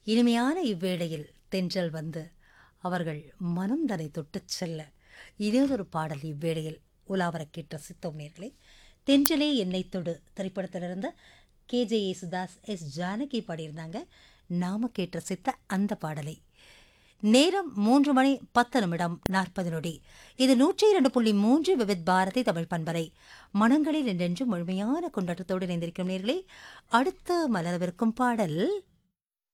இனிமையான இவ்வேளையில் தென்றல் வந்து அவர்கள் மனம் தன்னை தொட்டுச் செல்ல இனியொரு பாடல் இவ்வேளையில் உலாவரக் கேட்டு ரசித்தோம் நேர்களே. தென்றலே என்னை தொடு திரைப்படத்திலிருந்து KJ யேசுதாஸ் ஜானகி பாடியிருந்தாங்க. நாம கேட்டு ரசித்த அந்த பாடலை. நேரம் 3:10:40 இது 102.3 விவித் பாரதி தமிழ் பண்பலை. மனங்களில் என்றென்றும் முழுமையான கொண்டாட்டத்தோடு இணைந்திருக்கும் நேர்களே. அடுத்து மலரவிருக்கும் பாடல்